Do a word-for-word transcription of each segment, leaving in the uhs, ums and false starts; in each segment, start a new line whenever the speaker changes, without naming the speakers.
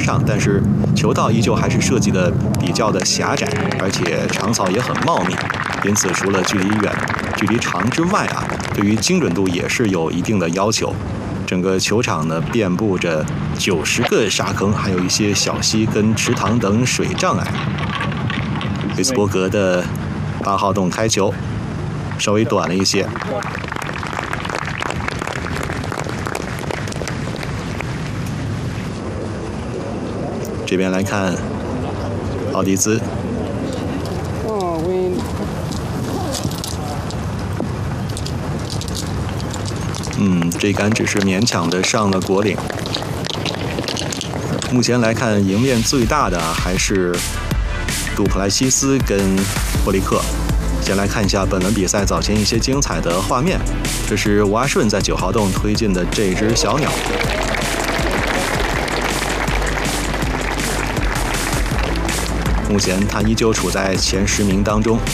上，但是球道依旧还是设计的比较的狭窄，而且长草也很茂密，因此除了距离远、距离长之外啊，对于精准度也是有一定的要求。整个球场呢，遍布着九十个沙坑，还有一些小溪跟池塘等水障碍。维斯伯格的八号洞开球稍微短了一些。这边来看奥迪兹。嗯，这杆只是勉强的上了果岭。目前来看，赢面最大的还是杜普莱西斯跟霍利克。先来看一下本轮比赛早前一些精彩的画面。这是吴阿顺在九号洞推进的这只小鸟。目前他依旧处在前十名当中。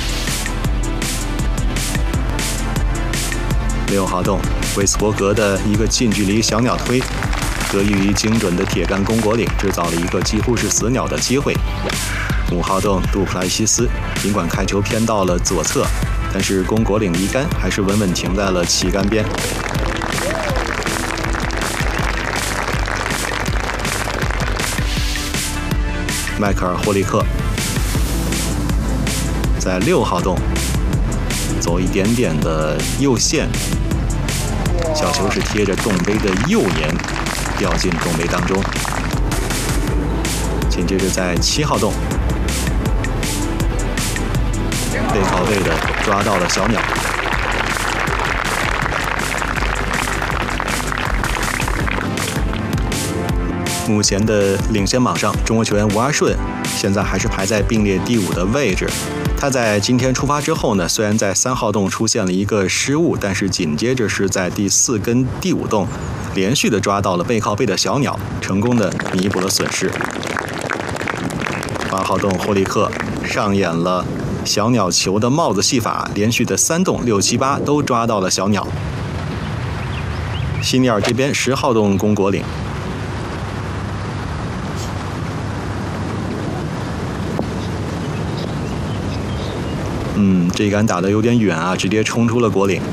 六号洞，维斯伯格的一个近距离小鸟推，得益于精准的铁杆攻果岭，制造了一个几乎是死鸟的机会。五号洞，杜普莱西斯，尽管开球偏到了左侧，但是攻果岭的一杆还是稳稳停在了旗杆边。迈克尔·霍利克在六号洞走一点点的右线，小球是贴着洞杯的右沿掉进洞杯当中。紧接着在七号洞背靠背的抓到了小鸟。目前的领先榜上，中国球员吴阿顺现在还是排在并列第五的位置。他在今天出发之后呢，虽然在三号洞出现了一个失误，但是紧接着是在第四跟第五洞连续的抓到了背靠背的小鸟，成功的弥补了损失。八号洞霍利克上演了小鸟球的帽子戏法，连续的三洞六七八都抓到了小鸟。西尼尔这边十号洞攻果岭。嗯，这一杆打得有点远啊，直接冲出了果岭。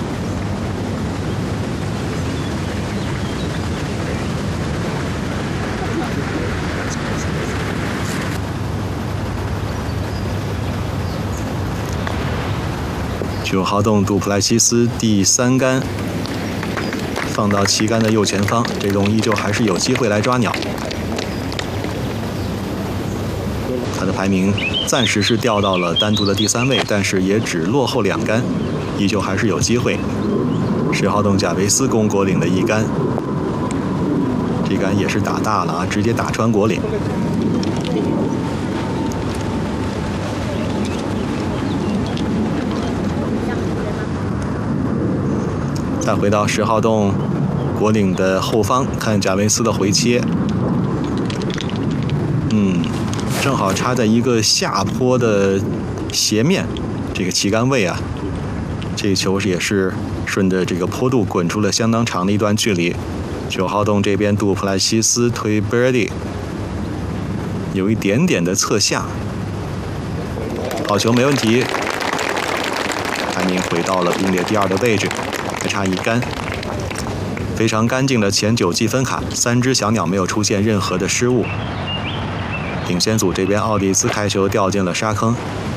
九号洞杜普莱西斯第三杆放到旗杆的右前方，这洞依旧还是有机会来抓鸟。他的排名暂时是掉到了单独的第三位，但是也只落后两杆，依旧还是有机会。十号洞贾维斯攻果岭的一杆，这杆也是打大了啊，直接打穿果岭。再回到十号洞果岭的后方，看贾维斯的回切。嗯。正好插在一个下坡的斜面，这个旗杆位啊，这个球也是顺着这个坡度滚出了相当长的一段距离。九号洞这边杜普莱西斯推 birdie， 有一点点的侧下，好球没问题，排名回到了并列第二的位置，还差一杆。非常干净的前九记分卡，三只小鸟没有出现任何的失误。领先组这边奥迪兹开球掉进了沙坑。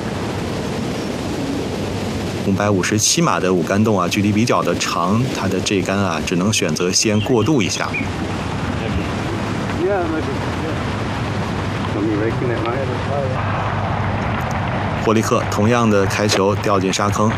五百五十七码的五杆洞啊，距离比较的长，它的这杆啊只能选择先过渡一下。霍利克同样的开球掉进沙坑。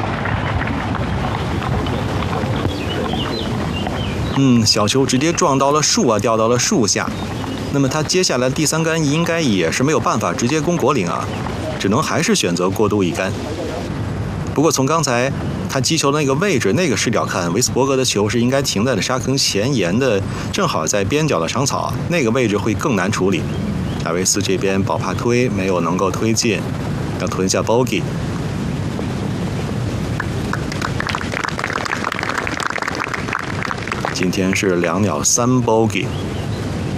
嗯，小球直接撞到了树啊，掉到了树下。那么他接下来第三杆应该也是没有办法直接攻果岭啊，只能还是选择过渡一杆。不过从刚才他击球的那个位置、那个视角看，维斯伯格的球是应该停在了沙坑前沿的，正好在边角的长草，那个位置会更难处理。贾维斯这边保帕推没有能够推进，要吞下 bogey。今天是两鸟三 bogey。